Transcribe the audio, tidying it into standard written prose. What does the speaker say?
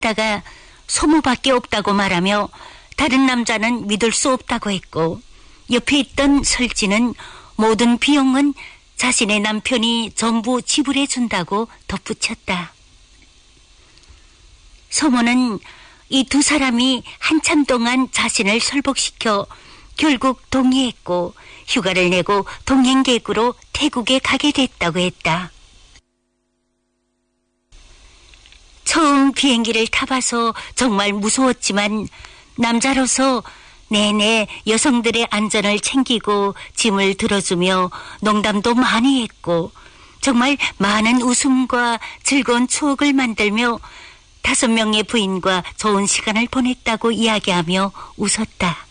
다가 소모밖에 없다고 말하며 다른 남자는 믿을 수 없다고 했고, 옆에 있던 설지는 모든 비용은 자신의 남편이 전부 지불해 준다고 덧붙였다. 소모는 이 두 사람이 한참 동안 자신을 설복시켜 결국 동의했고 휴가를 내고 동행객으로 태국에 가게 됐다고 했다. 처음 비행기를 타봐서 정말 무서웠지만 남자로서 내내 여성들의 안전을 챙기고 짐을 들어주며 농담도 많이 했고 정말 많은 웃음과 즐거운 추억을 만들며 5명의 부인과 좋은 시간을 보냈다고 이야기하며 웃었다.